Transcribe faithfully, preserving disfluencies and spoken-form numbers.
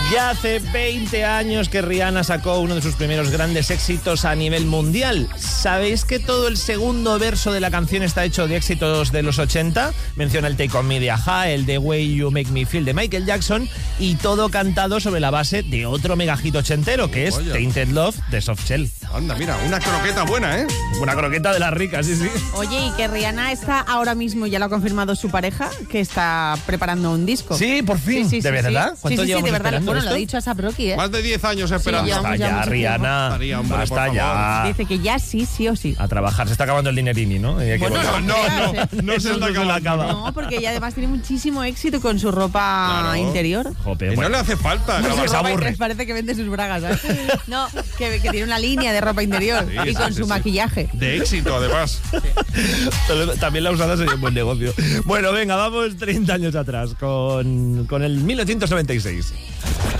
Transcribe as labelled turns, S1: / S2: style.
S1: Ya hace veinte años que Rihanna sacó uno de sus primeros grandes éxitos a nivel mundial. ¿Sabéis que todo el segundo verso de la canción está hecho de éxitos de los ochenta? Menciona el Take On Me de A-ha, el The Way You Make Me Feel de Michael Jackson, y todo cantado sobre la base de otro megahit ochentero, que es
S2: Oye.
S1: Tainted Love de Softshell.
S2: Anda, mira, una croqueta buena, ¿eh?
S1: Una croqueta de las ricas, sí, sí.
S3: Oye, y que Rihanna está ahora mismo, ya lo ha confirmado su pareja, que está preparando un disco.
S1: Sí, por fin.
S3: Sí, sí,
S1: ¿De
S3: sí,
S1: verdad?
S3: sí.
S1: ¿Cuánto
S3: Sí, sí, sí,
S1: llevamos
S3: de verdad.
S1: esperando
S3: Bueno,
S1: esto?
S3: lo ha dicho a Asa Brocky, ¿eh?
S2: Más de diez años esperando.
S3: Sí,
S1: Basta
S3: llevamos ya
S1: ya,
S3: mucho
S1: Rihanna.
S2: María, hombre,
S1: Basta
S2: por
S1: ya.
S3: Dice que ya sí, sí o sí.
S1: A trabajar. Se está acabando el dinerini, ¿no? Y hay que
S3: Bueno,
S1: volver.
S2: No, no,
S3: creas,
S2: no, no se
S1: Eso
S2: está
S1: no se la
S2: acabando.
S1: acaba.
S3: No, porque ella además tiene muchísimo éxito con su ropa
S2: Claro.
S3: interior.
S1: Jope,
S2: Y no
S1: bueno.
S2: le hace falta.
S1: No,
S2: grabar.
S1: se
S3: Ropa
S1: aburre.
S3: interior, parece que vende sus bragas, ¿sabes? No, que, que tiene una línea de ropa interior
S2: Sí,
S3: y
S2: sí,
S3: con
S2: sí,
S3: su
S2: sí.
S3: maquillaje.
S2: De éxito, además.
S1: También la usada sería un buen negocio. Bueno, venga, vamos treinta años atrás con, con el mil novecientos noventa y seis.